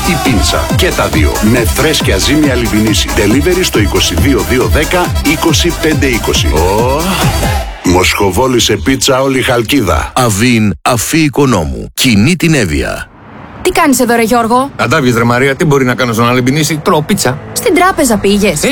ή πίτσα. Και τα δύο. Με φρέσκια ζύμη Αλιβινίση. Delivery στο 22210 25520. Μοσχοβόλη σε πίτσα όλη Χαλκίδα. Αβίν, Αφή Οικονόμου. Κινεί την Εύβοια. Τι κάνεις εδώ ρε Γιώργο? Αντάβιες ρε Μαρία, τι μπορεί να κάνω στον Αλιμπινίση? Τρώω πίτσα. Στην τράπεζα πήγες?